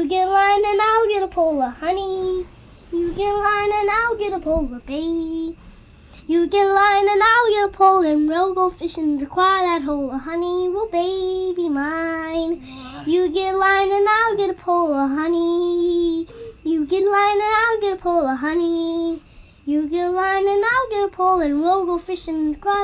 You get line and I'll get a pole of honey. You get line and I'll get a pole of bait. You get line and I'll get a pole and we'll go fishing in the quiet hole of honey. Well, baby mine. You get line and I'll get a pole of honey. You get line and I'll get a pole of honey. You get line and I'll get a pole and we'll go fishing in the quiet